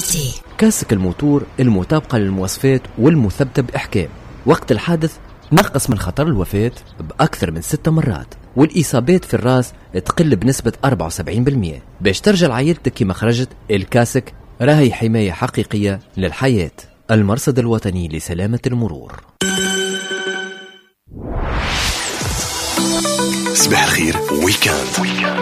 كاسك الموتور المطابقة للمواصفات والمثبتة بإحكام وقت الحادث نقص من خطر الوفاة بأكثر من 6 مرات، والإصابات في الرأس تقل بنسبة 74%. باش ترجع عائلتك كما خرجت، الكاسك راهي حماية حقيقية للحياة. المرصد الوطني لسلامة المرور. صباح الخير ويكاند.